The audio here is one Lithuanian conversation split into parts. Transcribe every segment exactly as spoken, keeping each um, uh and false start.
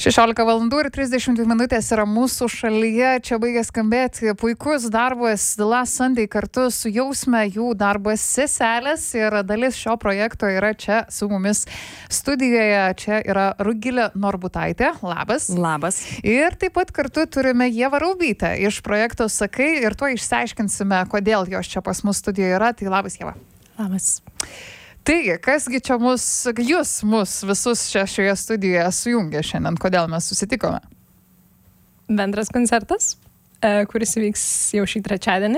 šešiolika valandų ir trisdešimt dvi minutės yra mūsų šalyje. Čia baigia skambėti puikus darbas The Last Sunday kartu su Jausme, jų darbas Seselės, ir dalis šio projekto yra čia su mumis studijoje. Čia yra Rugilė Norbutaitė. Labas. Labas. Ir taip pat kartu turime Ievą Raubytę iš projekto Sakai, ir tuo išsiaiškinsime, kodėl jos čia pas mus studijoje yra. Tai labas, Ieva. Labas. Taigi, kasgi čia mus, jūs mus visus čia šioje studijoje sujungia šiandien, kodėl mes susitikome? Bendras koncertas, kuris vyks jau šį trečiadienį.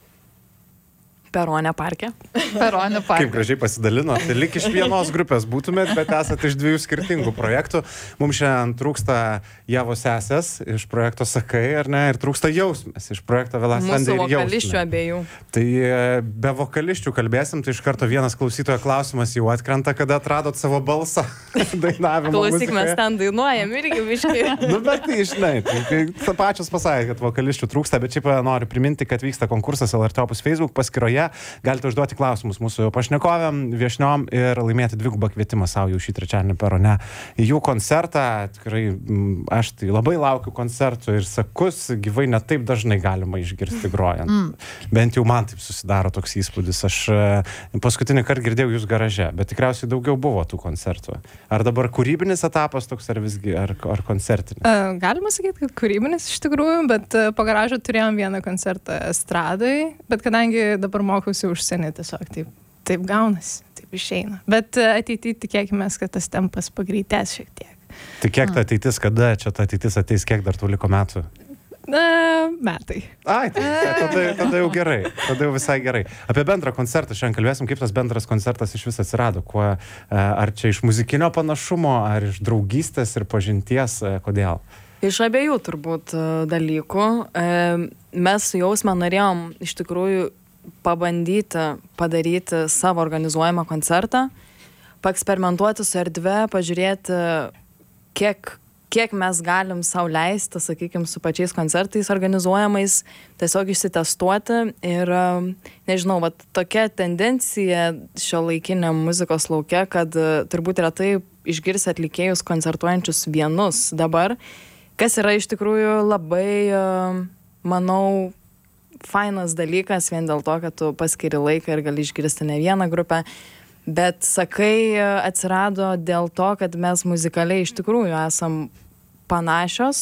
Peronė parke. Peronė parke. Kaip gražiai pasidalino. Tai lik iš vienos grupės būtumėt, bet esate iš dviejų skirtingų projektų. Mums šiandien trūksta Ievos sesės iš projekto Sakai, ar ne? Ir trūksta Jausmės iš projekto The Last Sunday ir Jausmė. Mūsų vokališčių abiejų. Tai be vokališčių kalbėsim, tai iš karto vienas klausytojo klausimas jau atkrenta, kada atradot savo balsą dainavimo Klausyk, muzikoje. mes ten dainuojam irgi viškai. Nu, bet tai, žinai, tai pačios pasakė, kad vokališčių trūksta, bet šiaip noriu priminti, kad vyksta konkursas L R T Opus Facebook paskyroje. Galite užduoti klausimus mūsų pašnekovėm, viešniom ir laimėti dvigubą kvietimą savo jau šį trečiadienį Perone į jų koncertą. Tikrai aš tai labai laukiu koncertų ir Sakus gyvai net taip dažnai galima išgirsti grojant. Mm. Bent jau man taip susidaro toks įspūdis. Aš paskutinį kartą girdėjau jūs garaže, bet tikriausiai daugiau buvo tų koncertų. Ar dabar kūrybinis etapas toks, ar visgi, ar, ar koncertinis? Uh, galima sakyti, kad kūrybinis iš tikrųjų, bet uh, po garažo turėjom vieną koncertą estradai, bet kadangi dabar mokausi užsienį, tiesiog taip, taip gaunasi, taip išeina. Bet ateityje tikėkime, kad tas tempas pagreitės šiek tiek. Tai kiek ta ateitis, kada čia ta ateitis ateis, kiek dar tų liko metų? Na, metai. Ai, tai tada, tada jau gerai, tada jau visai gerai. Apie bendrą koncertą šiandien kalbėsim, kaip tas bendras koncertas iš vis atsirado, kuo, ar čia iš muzikinio panašumo, ar iš draugystės ir pažinties, kodėl? Iš abiejų turbūt dalykų. Mes su Jausme norėjom iš tikrųjų pabandyti padaryti savo organizuojamą koncertą, paeksperimentuoti su erdve, pažiūrėti, kiek, kiek mes galim sau leisti, sakykime, su pačiais koncertais organizuojamais, tiesiog išsitestuoti. Ir, nežinau, vat, tokia tendencija šiuolaikiniam muzikos lauke, kad turbūt yra taip išgirsti atlikėjus koncertuojančius vienus dabar, kas yra iš tikrųjų labai, manau, fainas dalykas vien dėl to, kad tu paskiri laiką ir gali išgirsti ne vieną grupę, bet Sakai atsirado dėl to, kad mes muzikaliai iš tikrųjų esam panašios.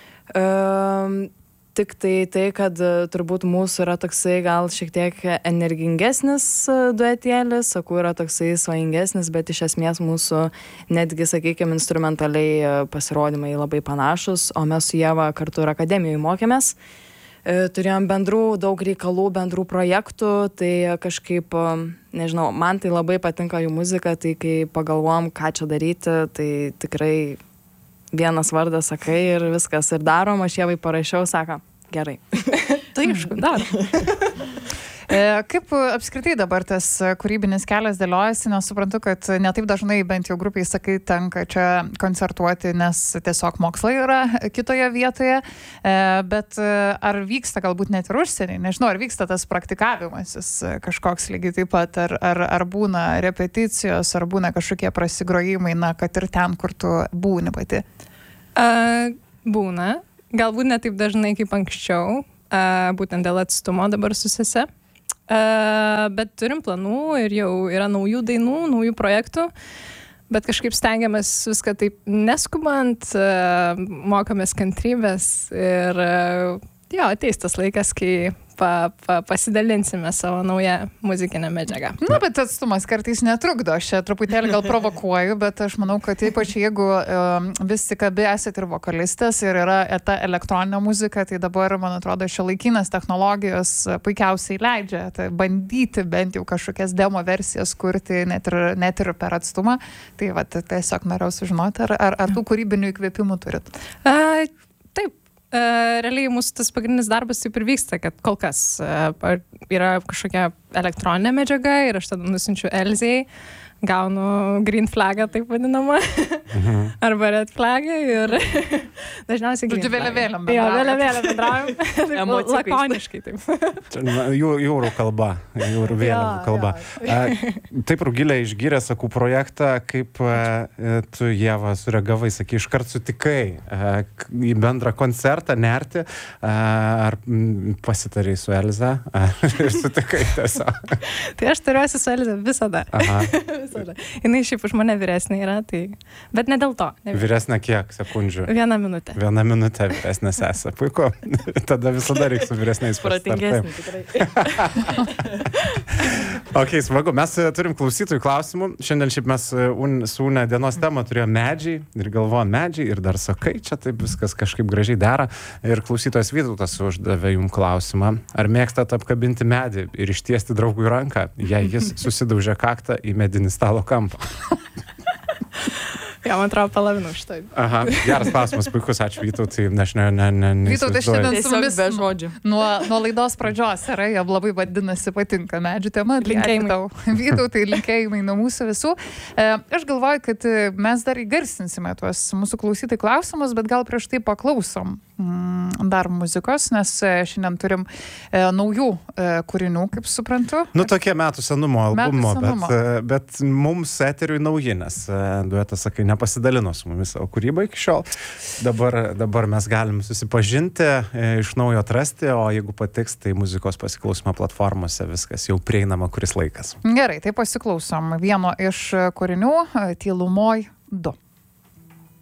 Um, tik tai tai, kad turbūt mūsų yra toksai gal šiek tiek energingesnis duetėlis, Sakų yra toksai svajingesnis, bet iš esmės mūsų netgi, sakykime, instrumentaliai pasirodymai labai panašus, o mes su Ieva kartu ir akademijoje mokėmės. Turėjom bendrų, daug reikalų, bendrų projektų, tai kažkaip, nežinau, man tai labai patinka jų muzika, tai kai pagalvom, ką čia daryti, tai tikrai vienas vardas Sakai ir viskas ir darom, aš Ievai parašiau, sako, gerai. Tai aišku, darom. Kaip apskritai dabar tas kūrybinis kelias dėliojasi, nes suprantu, kad ne taip dažnai bent jau grupiai Sakai tenka čia koncertuoti, nes tiesiog mokslai yra kitoje vietoje, bet ar vyksta galbūt net ir užsienį, nežinau, ar vyksta tas praktikavimasis kažkoks lygiai taip pat, ar, ar, ar būna repeticijos, ar būna kažkokie prasigrojimai, na, kad ir ten, kur tu būni pati? Uh, būna, galbūt ne taip dažnai kaip anksčiau, uh, būtent dėl atstumo dabar su sese. Uh, bet turim planų ir jau yra naujų dainų, naujų projektų, bet kažkaip stengiamės viską taip neskubant, uh, mokomės kantrybės ir uh, jo, ateis tas laikas, kai pa, pa, pasidalinsime savo naują muzikinę medžiagą. Na, bet atstumas kartais netrukdo, aš čia truputėlį gal provokuoju, bet aš manau, kad ypač jeigu um, vis tik abi esate ir vokalistės ir yra ta elektroninė muzika, tai dabar, man atrodo, šiuolaikinės technologijos puikiausiai leidžia tai bandyti bent jau kažkokias demo versijas kurti net ir, net ir per atstumą. Tai va, tiesiog norėjau sužinoti, ar, ar, ar tų kūrybinių įkvėpimų turit? Uh, taip. Uh, realiai mūsų tas pagrindinis darbas taip ir vyksta, kad kol kas uh, yra kažkokia elektroninė medžiaga ir aš tada nusinčiu Elzijai, gaunu green flagą, taip vadinamą, mhm. arba red flagą ir dažniausiai green flagą. Vėliavėlėm bendraujam. Jo, vėliavėlėm bendraujam. Lakoniškai taip. Jū, jūrų kalba, jūrų vėliavų kalba. Ja, ja. Taip, Rugilė išgyrė, sakau, projektą, kaip tu, Ieva, sureagavai, sakai, iškart sutikai į bendrą koncertą nerti, ar pasitarai su Elza, ir sutikai tiesiog. Tai aš tariuosi su Elza visada. visada. Jinai šiaip už mane vyresnė yra, tai... Bet ne dėl to. Ne vyresnė kiek sekundžių? Vieną minutę. Vieną minutę vyresnė sesė. Puiku. Tada visada reikia su vyresniais pratingesnį, tikrai. Ok, smagu. Mes turim klausytojų klausimų. Šiandien šiaip mes un, su Une dienos temą turėjome medžiai ir galvojom medžiai ir dar sakai, čia taip viskas kažkaip gražiai dera. Ir klausytojas Vytautas uždavė jums klausimą. Ar mėgstat apkabinti medį ir ištiesti draugui ranką, jei jis susidaužė kaktą į medinį stalo kampą? Ja, man atrodo, palavinu šitą. Aha, geras klausimas, puikus, ačiū Vytautai. Aš ne, ne, ne, Vytautai šiandien su mumis be žodžių. Nuo, nuo laidos pradžios yra, jie labai vadinasi patinka medžių tema. Linkėjimai tau. Vytautai, linkėjimai nuo mūsų visų. E, aš galvoju, kad mes dar įgarsinsime tuos mūsų klausytojų klausimus, bet gal prieš tai paklausom mm, dar muzikos, nes šiandien turim e, naujų e, kūrinių, kaip suprantu. Nu, tokie metų senumo albumo, metų senumo. Bet, bet mums eteriui nauji, nes duetas, sakai, nepasidalino su mumis savo kūrybą iki šiol. Dabar, dabar mes galim susipažinti, iš naujo atrasti, o jeigu patiks, tai muzikos pasiklausimo platformose viskas jau prieinama kuris laikas. Gerai, tai pasiklausom vieno iš kūrinių Tylumoj du.